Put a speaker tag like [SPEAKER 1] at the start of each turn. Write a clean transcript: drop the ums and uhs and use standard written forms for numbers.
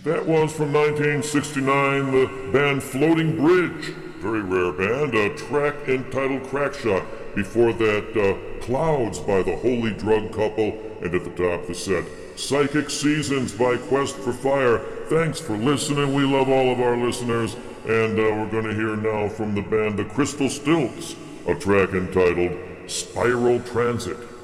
[SPEAKER 1] That was from 1969, the band Floating Bridge. Very rare band, a track entitled Crackshot. Before that, Clouds by the Holy Drug Couple. And at the top of the set, Psychic Seasons by Quest for Fire. Thanks for listening. We love all of our listeners. And we're going to hear now from the band The Crystal Stilts, a track entitled Spiral Transit.